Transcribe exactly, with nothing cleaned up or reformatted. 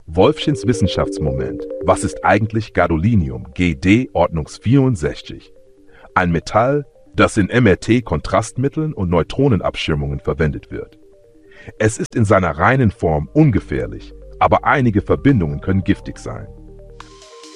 Wolfchens Wissenschaftsmoment. Was ist eigentlich Gadolinium, G D ordnungsvierundsechzig? Ein Metall, das in M R T-Kontrastmitteln und Neutronenabschirmungen verwendet wird. Es ist in seiner reinen Form ungefährlich, aber einige Verbindungen können giftig sein.